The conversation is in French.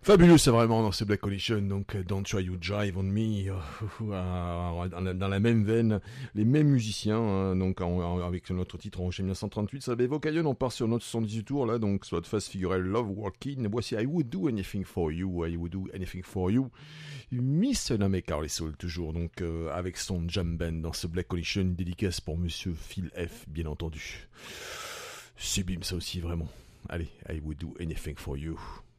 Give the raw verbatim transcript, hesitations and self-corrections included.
Fabuleux, c'est vraiment dans ces Black Condition, donc euh, Don't Try You Jive on Me, euh, euh, euh, dans la même veine, les mêmes musiciens, hein, donc en, en, avec notre titre en mille neuf cent trente-huit, ça avait Vocation, on part sur notre soixante-dix-huit tours là, donc soit face figurait Love Walking, voici I Would Do Anything For You, I Would Do Anything For You, Miss Name Carly Soul toujours, donc euh, avec son jam band dans ce Black Condition, dédicace pour Monsieur Phil F, bien entendu. Sublime ça aussi vraiment. Allez, I Would Do Anything For You.